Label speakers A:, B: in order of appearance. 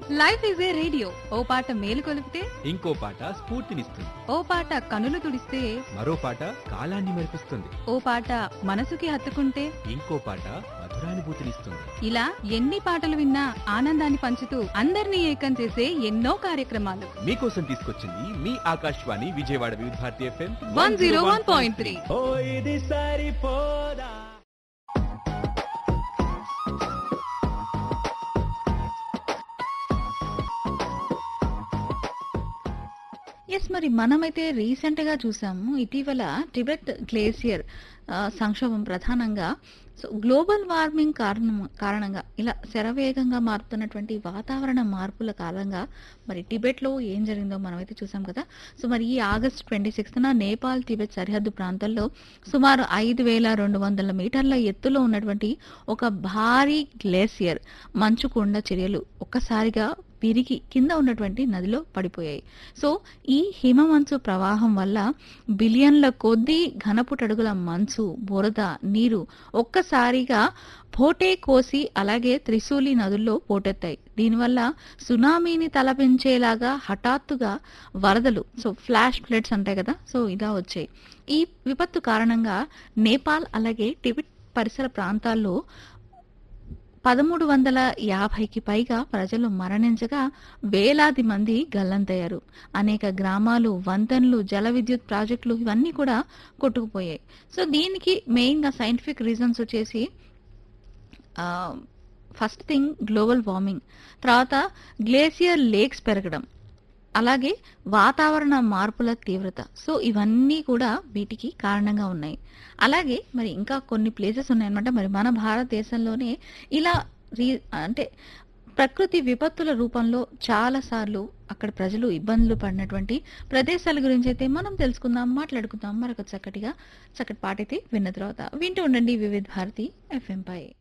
A: Life is a radio, ఓ పాట మేలు కొలిపితే
B: ఇంకో పాట స్ఫూర్తినిస్తుంది.
A: ఓ పాట కనులు తుడిస్తే
B: మరో పాట కాలాన్ని మరిపిస్తుంది.
A: ఓ పాట మనసుకి హత్తుకుంటే
B: ఇంకో పాట మధురానుభూతినిస్తుంది.
A: ఇలా ఎన్ని పాటలు విన్నా ఆనందాన్ని పంచుతూ అందరినీ ఏకం చేసే ఎన్నో కార్యక్రమాలు
B: మీకోసం తీసుకొచ్చింది మీ ఆకాశవాణి విజయవాడ వివిధ భారతి ఎఫ్ఎం
A: 101.3.
B: ఓ ఇది సరిపోదా.
C: ఎస్, మరి మనమైతే రీసెంట్ గా చూసాము ఇటీవల టిబెట్ గ్లేసియర్ సంక్షోభం ప్రధానంగా గ్లోబల్ వార్మింగ్ కారణంగా ఇలా శరవేగంగా మారుతున్నటువంటి వాతావరణ మార్పుల కారణంగా మరి టిబెట్ లో ఏం జరిగిందో మనమైతే చూసాం కదా. సో మరి ఈ ఆగస్ట్ 26న నేపాల్ టిబెట్ సరిహద్దు ప్రాంతాల్లో సుమారు 5,200 మీటర్ల ఎత్తులో ఉన్నటువంటి ఒక భారీ గ్లేసియర్ మంచు కొండ చర్యలు ఒక్కసారిగా విరిగి కింద ఉన్నటువంటి నదిలో పడిపోయాయి. సో ఈ హిమమంచు ప్రవాహం వల్ల బిలియన్ల కొద్దీ ఘనపుటడుగుల మంచు, బురద, నీరు ఒక్కసారిగా భోటే, కోసి అలాగే త్రిశూలి నదుల్లో పోటెత్తాయి. దీనివల్ల సునామీని తలపించేలాగా హఠాత్తుగా వరదలు, సో ఫ్లాష్ ఫ్లడ్స్ అంటాయి కదా, సో ఇలా వచ్చాయి. ఈ విపత్తు కారణంగా నేపాల్ అలాగే టిబెట్ పరిసర ప్రాంతాల్లో 1,350కి పైగా ప్రజలు మరణించగా వేలాది మంది గల్లంతయ్యారు. అనేక గ్రామాలు, వంతెనలు, జల విద్యుత్ ప్రాజెక్టులు ఇవన్నీ కూడా కొట్టుకుపోయాయి. సో దీనికి మెయిన్ గా సైంటిఫిక్ రీజన్స్ వచ్చేసి ఫస్ట్ థింగ్ గ్లోబల్ వార్మింగ్, తర్వాత గ్లేసియర్ లేక్స్ పెరగడం, అలాగే వాతావరణ మార్పుల తీవ్రత. సో ఇవన్నీ కూడా వీటికి కారణంగా ఉన్నాయి. అలాగే మరి ఇంకా కొన్ని ప్లేసెస్ ఉన్నాయన్నమాట. మరి మన భారతదేశంలోనే ఇలా అంటే ప్రకృతి విపత్తుల రూపంలో చాలా సార్లు అక్కడ ప్రజలు ఇబ్బందులు పడినటువంటి ప్రదేశాల గురించి అయితే మనం తెలుసుకుందాం, మాట్లాడుకుందాం. మరొక చక్కటి పాట అయితే విన్న తర్వాత వింటూ ఉండండి వివిధ భారతి FM పై.